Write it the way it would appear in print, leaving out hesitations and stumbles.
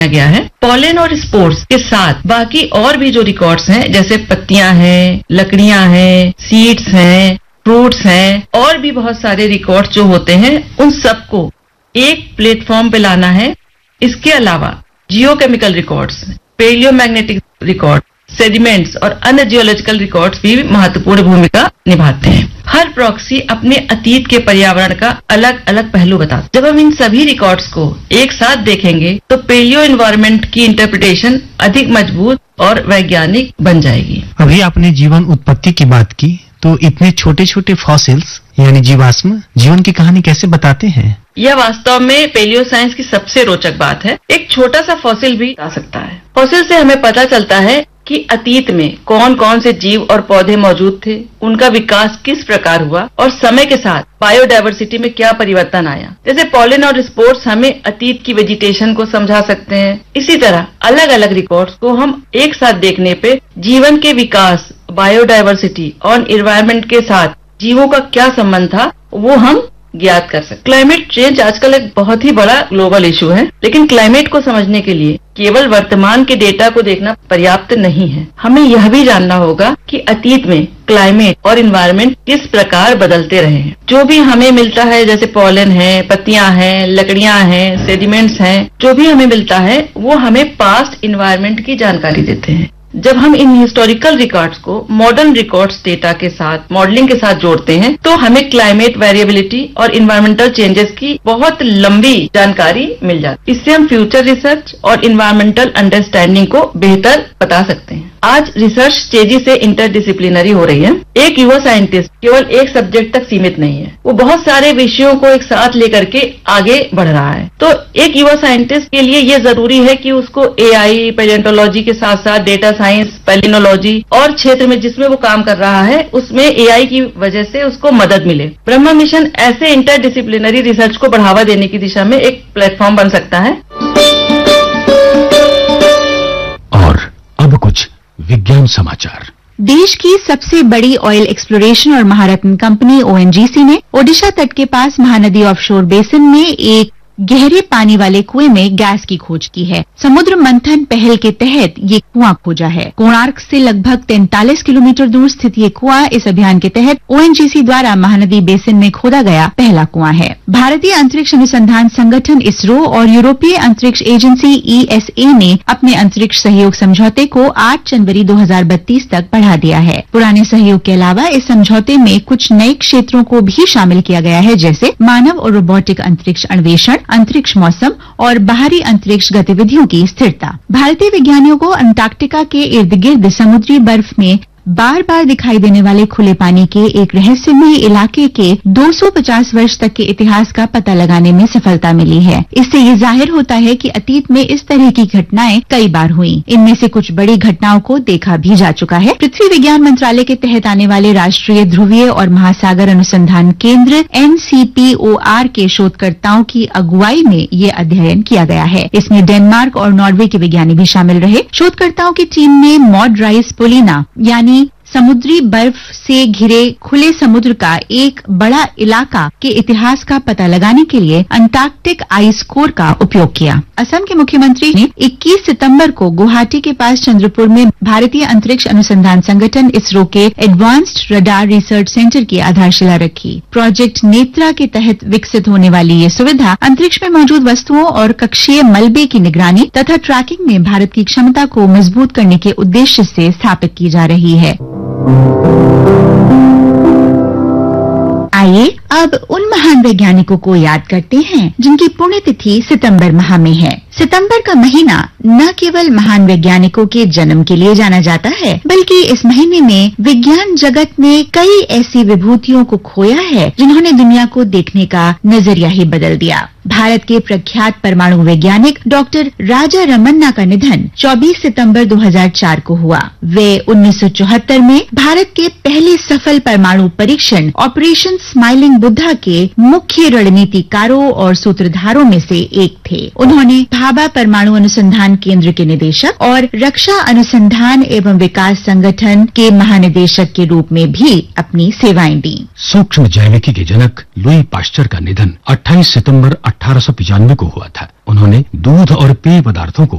गया है। पॉलन और स्पोर्स के साथ बाकी और भी जो रिकॉर्ड्स हैं, जैसे पत्तियां हैं, लकड़ियां हैं, सीड्स हैं, फ्रूट्स हैं, और भी बहुत सारे रिकॉर्ड्स जो होते हैं, उन सबको एक प्लेटफॉर्म पे लाना है। इसके अलावा जियोकेमिकल रिकॉर्ड्स, पेलियोमैग्नेटिक रिकॉर्ड, सेडिमेंट्स और अन्य जियोलॉजिकल रिकॉर्ड्स भी महत्वपूर्ण भूमिका निभाते हैं। हर प्रॉक्सी अपने अतीत के पर्यावरण का अलग अलग पहलू बताता है। जब हम इन सभी रिकॉर्ड्स को एक साथ देखेंगे तो पेलियो एनवायरनमेंट की इंटरप्रिटेशन अधिक मजबूत और वैज्ञानिक बन जाएगी। अभी आपने जीवन उत्पत्ति की बात की, तो इतने छोटे छोटे फॉसिल्स यानी जीवाश्म जीवन की कहानी कैसे बताते हैं? यह वास्तव में पेलियो साइंस की सबसे रोचक बात है। एक छोटा सा फॉसिल भी आ सकता है। फॉसिल से हमें पता चलता है कि अतीत में कौन कौन से जीव और पौधे मौजूद थे, उनका विकास किस प्रकार हुआ और समय के साथ बायोडायवर्सिटी में क्या परिवर्तन आया। जैसे पॉलन और स्पोर्स हमें अतीत की वेजिटेशन को समझा सकते हैं। इसी तरह अलग अलग रिकॉर्ड्स को हम एक साथ देखने पे जीवन के विकास, बायोडायवर्सिटी और एनवायरनमेंट के साथ जीवों का क्या संबंध था, वो हम ज्ञात कर सकते। क्लाइमेट चेंज आजकल एक बहुत ही बड़ा ग्लोबल इशू है, लेकिन क्लाइमेट को समझने के लिए केवल वर्तमान के डेटा को देखना पर्याप्त नहीं है। हमें यह भी जानना होगा कि अतीत में क्लाइमेट और एनवायरनमेंट किस प्रकार बदलते रहे हैं। जो भी हमें मिलता है, जैसे पॉलन है, पत्तियां हैं, लकड़ियां हैं, सेडिमेंट्स हैं, जो भी हमें मिलता है वो हमें पास्ट एनवायरनमेंट की जानकारी देते हैं। जब हम इन हिस्टोरिकल रिकॉर्ड्स को मॉडर्न रिकॉर्ड्स डेटा के साथ, मॉडलिंग के साथ जोड़ते हैं, तो हमें क्लाइमेट वेरिएबिलिटी और इन्वायरमेंटल चेंजेस की बहुत लंबी जानकारी मिल जाती है। इससे हम फ्यूचर रिसर्च और इन्वायरमेंटल अंडरस्टैंडिंग को बेहतर बता सकते हैं। आज रिसर्च तेजी से इंटरडिसिप्लिनरी हो रही है। एक युवा साइंटिस्ट केवल एक सब्जेक्ट तक सीमित नहीं है, वो बहुत सारे विषयों को एक साथ लेकर के आगे बढ़ रहा है। तो एक युवा साइंटिस्ट के लिए ये जरूरी है कि उसको एआई, पैलियोंटोलॉजी के साथ साथ डेटा साइंस, पैलिनोलॉजी और क्षेत्र में जिसमें वो काम कर रहा है उसमें एआई की वजह से उसको मदद मिले। ब्रह्मा मिशन ऐसे इंटरडिसिप्लिनरी रिसर्च को बढ़ावा देने की दिशा में एक प्लेटफॉर्म बन सकता है। और अब कुछ विज्ञान समाचार। देश की सबसे बड़ी ऑयल एक्सप्लोरेशन और महारत्न कंपनी ओएनजीसी ने ओडिशा तट के पास महानदी ऑफशोर बेसिन में एक गहरे पानी वाले कुएं में गैस की खोज की है। समुद्र मंथन पहल के तहत ये कुआं खोजा है। कोणार्क से लगभग 43 किलोमीटर दूर स्थित ये कुआं इस अभियान के तहत ओएनजीसी द्वारा महानदी बेसिन में खोदा गया पहला कुआं है। भारतीय अंतरिक्ष अनुसंधान संगठन इसरो और यूरोपीय अंतरिक्ष एजेंसी ईएसए ने अपने अंतरिक्ष सहयोग समझौते को 8 जनवरी 2032 तक बढ़ा दिया है। पुराने सहयोग के अलावा इस समझौते में कुछ नए क्षेत्रों को भी शामिल किया गया है, जैसे मानव और रोबोटिक अंतरिक्ष अन्वेषण, अंतरिक्ष मौसम और बाहरी अंतरिक्ष गतिविधियों की स्थिरता। भारतीय वैज्ञानिकों को अंटार्कटिका के इर्द गिर्द समुद्री बर्फ में बार बार दिखाई देने वाले खुले पानी के एक रहस्यमय इलाके के 250 वर्ष तक के इतिहास का पता लगाने में सफलता मिली है। इससे ये जाहिर होता है कि अतीत में इस तरह की घटनाएं कई बार हुई। इनमें से कुछ बड़ी घटनाओं को देखा भी जा चुका है। पृथ्वी विज्ञान मंत्रालय के तहत आने वाले राष्ट्रीय ध्रुवीय और महासागर अनुसंधान केंद्र NCPOR के शोधकर्ताओं की अगुवाई में ये अध्ययन किया गया है। इसमें डेनमार्क और नॉर्वे के विज्ञानी भी शामिल रहे। शोधकर्ताओं की टीम ने मॉड राइस पोलिना यानी समुद्री बर्फ से घिरे खुले समुद्र का एक बड़ा इलाका के इतिहास का पता लगाने के लिए अंटार्कटिक आइस कोर का उपयोग किया। असम के मुख्यमंत्री ने 21 सितंबर को गुवाहाटी के पास चंद्रपुर में भारतीय अंतरिक्ष अनुसंधान संगठन इसरो के एडवांस्ड रडार रिसर्च सेंटर की आधारशिला रखी। प्रोजेक्ट नेत्रा के तहत विकसित होने वाली ये सुविधा अंतरिक्ष में मौजूद वस्तुओं और कक्षीय मलबे की निगरानी तथा ट्रैकिंग में भारत की क्षमता को मजबूत करने के उद्देश्य से स्थापित की जा रही है। आइए अब उन महान वैज्ञानिकों को याद करते हैं जिनकी पुण्यतिथि सितंबर माह में है। सितंबर का महीना न केवल महान वैज्ञानिकों के जन्म के लिए जाना जाता है, बल्कि इस महीने में विज्ञान जगत ने कई ऐसी विभूतियों को खोया है जिन्होंने दुनिया को देखने का नजरिया ही बदल दिया। भारत के प्रख्यात परमाणु वैज्ञानिक डॉक्टर राजा रमन्ना का निधन 24 सितंबर 2004 को हुआ। वे 1974 में भारत के पहले सफल परमाणु परीक्षण ऑपरेशन स्माइलिंग बुद्धा के मुख्य रणनीतिकारों और सूत्रधारों में से एक थे। उन्होंने भाभा परमाणु अनुसंधान केंद्र के निदेशक और रक्षा अनुसंधान एवं विकास संगठन के महानिदेशक के रूप में भी अपनी सेवाएं दी। सूक्ष्म जैविकी के जनक लुई पाश्चर का निधन 28 सितंबर 1895 को हुआ था। उन्होंने दूध और पेय पदार्थों को